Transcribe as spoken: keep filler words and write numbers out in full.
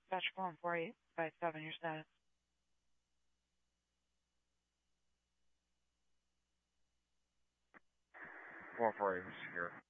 Dispatch one four eight five seven, your status. one four eight was here.